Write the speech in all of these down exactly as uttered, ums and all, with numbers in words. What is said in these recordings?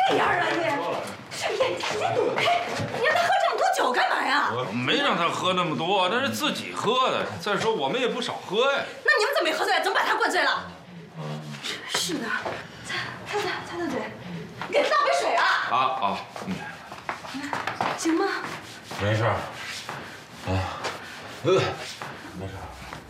么样啊你？哎呀，你躲开！你让他喝这么多酒干嘛呀？ 我没让他喝那么多，那是自己喝的。再说我们也不少喝呀。 那你们怎么没喝醉？怎么把他灌醉了？真是的，擦擦擦擦擦嘴，给他倒杯水啊！ 啊啊，嗯， 行吗？ 没事。啊，呃，没事。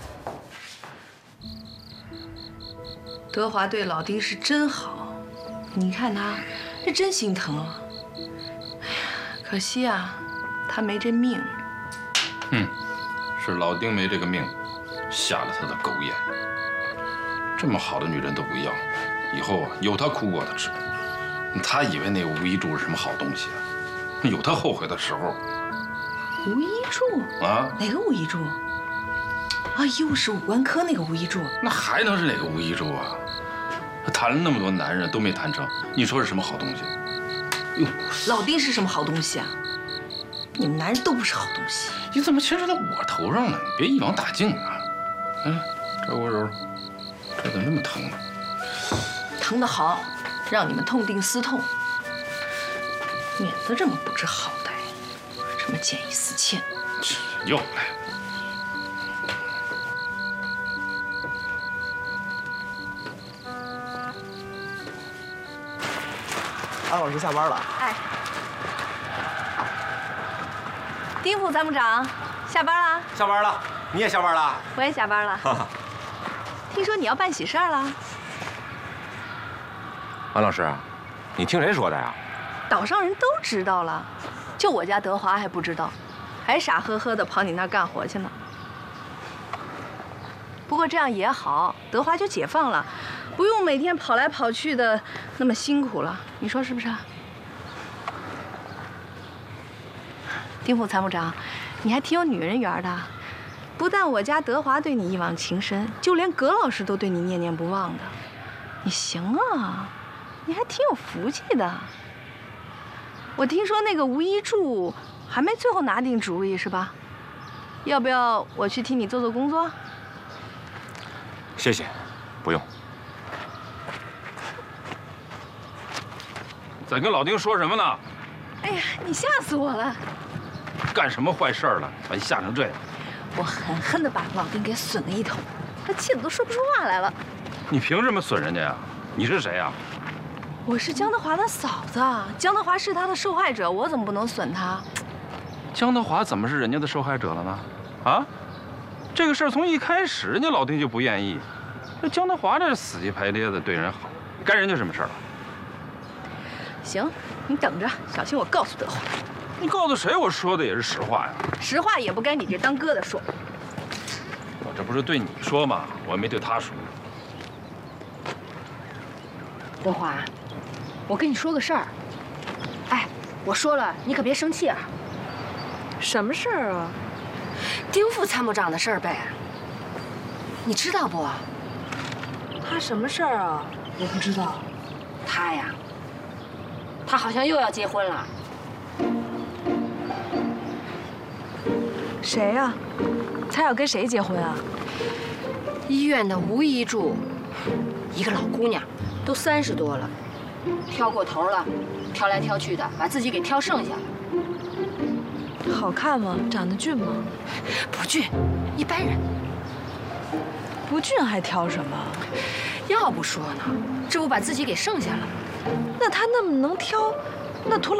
德华对老丁是真好，你看他，这真心疼啊。哎呀，可惜啊，他没这命。 哼，是老丁没这个命，下了他的狗眼。这么好的女人都不要，以后啊有他苦果的吃。他以为那个吴一柱是什么好东西啊？有他后悔的时候。 吴一柱啊？ 哪个吴一柱？啊，又是五官科那个吴一柱。 那还能是哪个吴一柱啊？他谈了那么多男人都没谈成，你说是什么好东西？ 哟，老丁是什么好东西啊？你们男人都不是好东西。 你怎么牵扯到我头上了？你别一网打尽啊！嗯，这我揉揉，这怎么这么疼呢？ 疼得好，让你们痛定思痛，免得这么不知好歹，什么见异思迁。 又来了。 安老师下班了。 哎，丁副参谋长，下班啦？ 下班了，你也下班了？ 我也下班了。 哈哈。 听说你要办喜事儿了？ 安老师，你听谁说的呀？ 岛上人都知道了，就我家德华还不知道，还傻呵呵的跑你那儿干活去呢。不过这样也好，德华就解放了，不用每天跑来跑去的那么辛苦了，你说是不是？丁副参谋长，你还挺有女人缘的，不但我家德华对你一往情深，就连葛老师都对你念念不忘的。你行啊，你还挺有福气的。我听说那个吴一柱还没最后拿定主意是吧？要不要我去替你做做工作？ 谢谢，不用。 在跟老丁说什么呢？ 哎呀，你吓死我了！ 干什么坏事了？把你吓成这样？ 我狠狠地把老丁给损了一通，他气得都说不出话来了。 你凭什么损人家呀？你是谁呀？ 我是江德华的嫂子，江德华是他的受害者，我怎么不能损他？ 江德华怎么是人家的受害者了呢？啊？这个事儿从一开始，人家老丁就不愿意。这江德华这是死乞白咧的对人好，干人家什么事儿了？ 行，你等着，小心我告诉德华。 你告诉谁？我说的也是实话呀。 实话也不该你这当哥的说。 我这不是对你说吗？我没对他说。 德华，我跟你说个事儿。哎，我说了，你可别生气啊。 什么事儿啊？ 丁副参谋长的事儿呗。你知道不？ 他什么事儿啊？ 我不知道。他呀，他好像又要结婚了。 谁呀？他要跟谁结婚啊？ 医院的吴一柱，一个老姑娘，都三十多了，挑过头了，挑来挑去的，把自己给挑剩下了。 好看吗？长得俊吗？ 不俊，一般人。 不俊还挑什么？ 要不说呢，这不把自己给剩下了。 那他那么能挑，那图老